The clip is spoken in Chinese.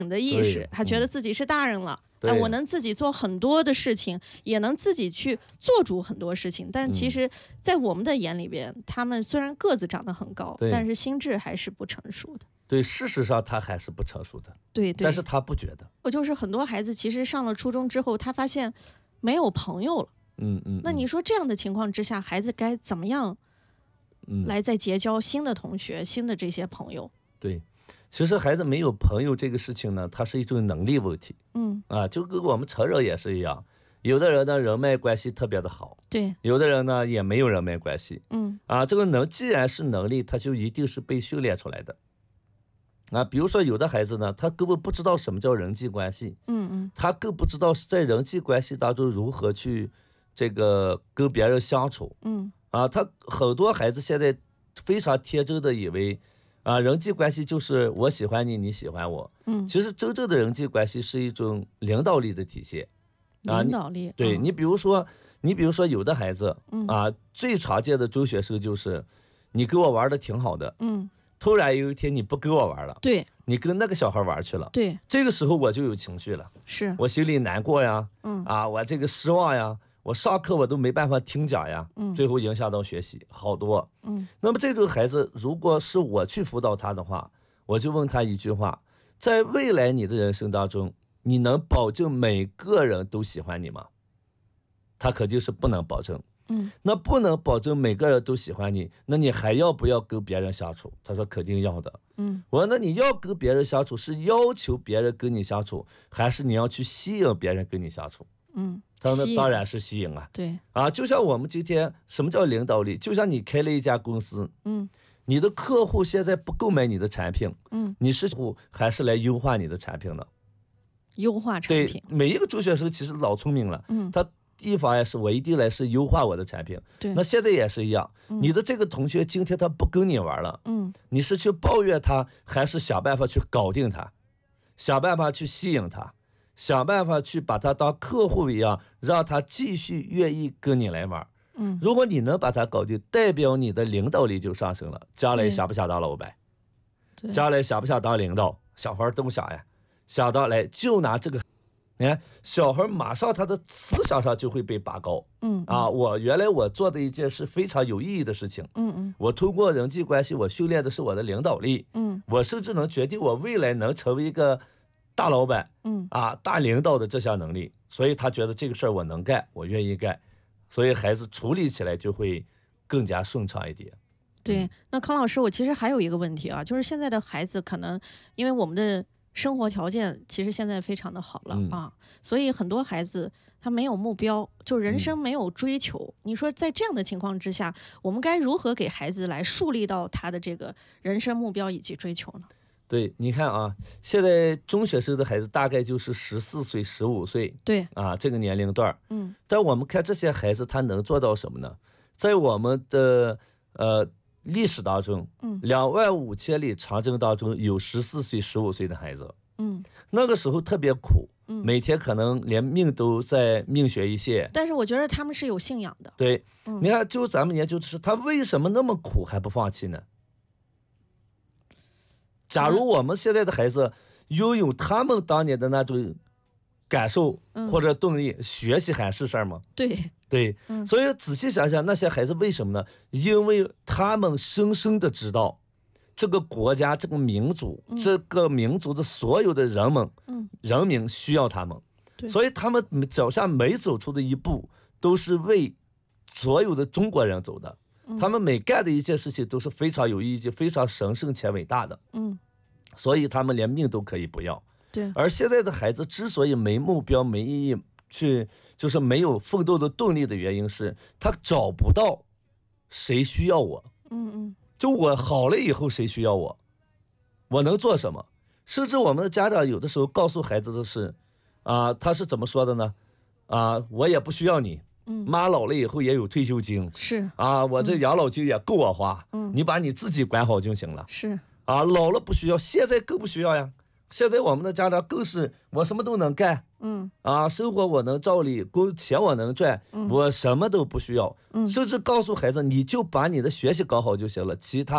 的意识，他觉得自己是大人了。我能自己做很多的事情，也能自己去做主很多事情。但其实，在我们的眼里边，他们虽然个子长得很高，但是心智还是不成熟的。 对，事实上他还是不成熟的。 对， 但是他不觉得。 我就是很多孩子，其实上了初中之后，他发现没有朋友了。那你说这样的情况之下，孩子该怎么样来再结交新的同学、新的这些朋友？ 对。其实孩子没有朋友这个事情呢，它是一种能力问题。就跟我们成人也是一样，有的人呢人脉关系特别的好， 对， 有的人呢也没有人脉关系。这个既然是能力，它就一定是被训练出来的。比如说有的孩子呢，他根本不知道什么叫人际关系，他更不知道在人际关系当中如何去这个跟别人相处。他很多孩子现在非常天真的以为。人际关系就是我喜欢你，你喜欢我。其实真正的人际关系是一种领导力的体现。 领导力。 对，你比如说有的孩子最常见的中学生就是你跟我玩的挺好的，突然有一天你不跟我玩了， 对， 你跟那个小孩玩去了， 对， 这个时候我就有情绪了， 是我心里难过呀，我这个失望呀。我上课我都没办法听讲呀，最后影响到学习好多。那么这种孩子，如果是我去辅导他的话，我就问他一句话：在未来你的人生当中，你能保证每个人都喜欢你吗？他肯定是不能保证。那不能保证每个人都喜欢你，那你还要不要跟别人相处？他说肯定要的。我说那你要跟别人相处，是要求别人跟你相处，还是你要去吸引别人跟你相处？当然是吸引啊。 对就像我们今天什么叫领导力？就像你开了一家公司，你的客户现在不购买你的产品，你是还是来优化你的产品呢？ 优化产品。 对，每一个中学生其实老聪明了，他第一方案是我一定来是优化我的产品。 对， 那现在也是一样，你的这个同学今天他不跟你玩了，你是去抱怨他，还是想办法去搞定他，想办法去吸引他？想办法去把他当客户一样，让他继续愿意跟你来玩。如果你能把他搞定，代表你的领导力就上升了。将来想不想当老板？将来想不想当领导？小孩都想呀，想当来就拿这个，你看小孩马上他的思想上就会被拔高。原来我做的一件是非常有意义的事情。我通过人际关系，我训练的是我的领导力。我甚至能决定我未来能成为一个大老板，大领导的这项能力，所以他觉得这个事儿我能干，我愿意干，所以孩子处理起来就会更加顺畅一点。 对，那康老师，我其实还有一个问题啊，就是现在的孩子可能因为我们的生活条件其实现在非常的好了所以很多孩子他没有目标，就人生没有追求。你说在这样的情况之下，我们该如何给孩子来树立到他的这个人生目标以及追求呢？ 对，你看现在中学生的孩子大概就是14岁、15岁， 对这个年龄段。但我们看这些孩子他能做到什么呢？在我们的历史当中，25000里长征当中有14岁、15岁的孩子。那个时候特别苦，每天可能连命都在命悬一线。 但是我觉得他们是有信仰的。 对，你看就咱们研究的是他为什么那么苦还不放弃呢？假如我们现在的孩子拥有他们当年的那种感受或者动力，学习还是事儿吗？ 对， 所以仔细想想，那些孩子为什么呢？因为他们深深的知道这个国家、这个民族、这个民族的所有的人们、人民需要他们，所以他们脚下每走出的一步都是为所有的中国人走的。他们每干的一件事情都是非常有意义、非常神圣且伟大的。所以他们连命都可以不要。 对， 而现在的孩子之所以没目标、没意义，就是没有奋斗的动力的原因是，他找不到谁需要我。就我好了以后谁需要我？我能做什么？甚至我们的家长有的时候告诉孩子的是，他是怎么说的呢？我也不需要你。妈老了以后也有退休金， 是我这养老金也够我花，你把你自己管好就行了。 是老了不需要，现在更不需要呀。现在我们的家长更是我什么都能干，生活我能照理，钱我能赚，我什么都不需要，甚至告诉孩子你就把你的学习搞好就行了，其他